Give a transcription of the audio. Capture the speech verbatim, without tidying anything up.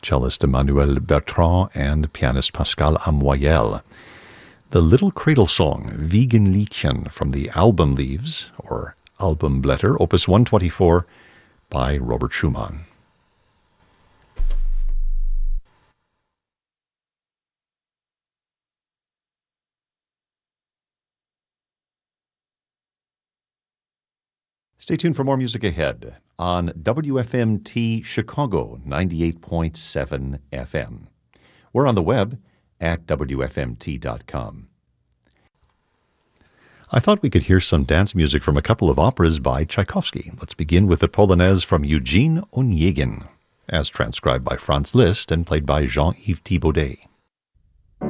cellist Emmanuel Bertrand and pianist Pascal Amoyel. The Little Cradle Song, Wiegenliedchen, from the Album Leaves, or Albumblätter, Opus one twenty-four, by Robert Schumann. Stay tuned for more music ahead on W F M T Chicago ninety-eight point seven F M. We're on the web at W F M T dot com. I thought we could hear some dance music from a couple of operas by Tchaikovsky. Let's begin with the Polonaise from Eugene Onegin, as transcribed by Franz Liszt and played by Jean-Yves Thibaudet.